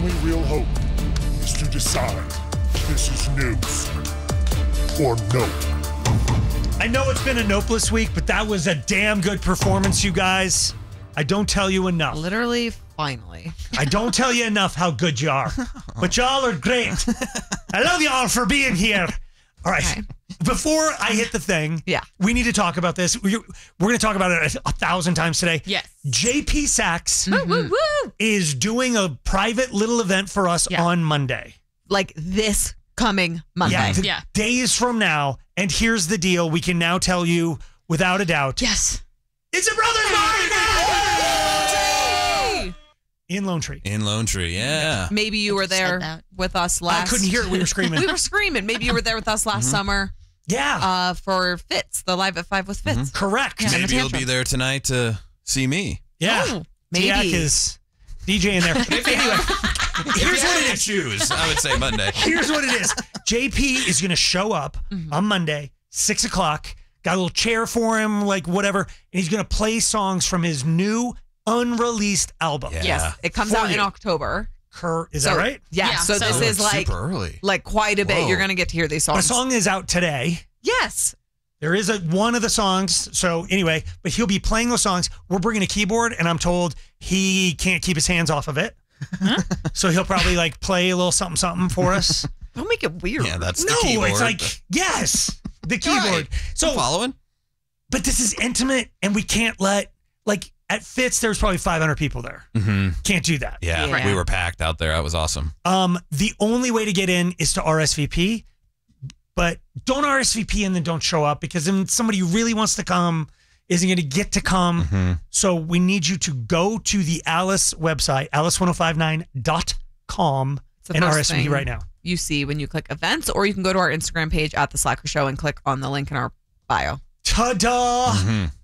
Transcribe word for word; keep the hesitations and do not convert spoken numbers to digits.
only real hope is to decide this is news or nope. I know it's been a nopeless week, but that was a damn good performance, you guys. I don't tell you enough. Literally, finally. I don't tell you enough how good you are. But y'all are great. I love y'all for being here. All right. Okay. Before I hit the thing, yeah, we need to talk about this. We're, we're going to talk about it a, a thousand times today. Yes. J P Sachs mm-hmm. woo, woo, woo. is doing a private little event for us yeah. on Monday. Like this coming Monday. Yeah, yeah. Days from now. And here's the deal. We can now tell you without a doubt. Yes. It's a Brothers Bar in Lone Tree. In Lone Tree, yeah. Maybe you were there with us last. I couldn't hear it. We were screaming. we were screaming. Maybe you were there with us last mm-hmm. summer. Yeah. Uh, for Fitz, the Live at Five with Fitz. Mm-hmm. Correct. Yeah, maybe you'll be there tonight to see me. Yeah. Oh, maybe. Diak is DJing there. Anyway, here's what it is. Choose, I would say Monday. Here's what it is. J P is going to show up mm-hmm. on Monday, six o'clock. Got a little chair for him, like whatever. And he's going to play songs from his new unreleased album. Yeah. Yes. It comes for out you. in October. Her, is so, that right? Yeah. yeah so, so this is like, super early. like quite a bit. Whoa. You're going to get to hear these songs. The song is out today. Yes. There is a one of the songs. So anyway, but he'll be playing those songs. We're bringing a keyboard, and I'm told he can't keep his hands off of it. Huh? So he'll probably like play a little something something for us. Don't make it weird. Yeah, that's no, the keyboard. It's like but... yes, the keyboard. Right. So I'm following. But this is intimate, and we can't let like at Fitz. There's probably five hundred people there. Mm-hmm. Can't do that. Yeah, yeah, we were packed out there. That was awesome. Um, the only way to get in is to R S V P, but don't R S V P and then don't show up because then somebody who really wants to come isn't going to get to come. Mm-hmm. So we need you to go to the Alice website, alice ten fifty-nine dot com, and R S V P right now. You see when you click events, or you can go to our Instagram page at The Slacker Show and click on the link in our bio. Ta-da! Mm-hmm.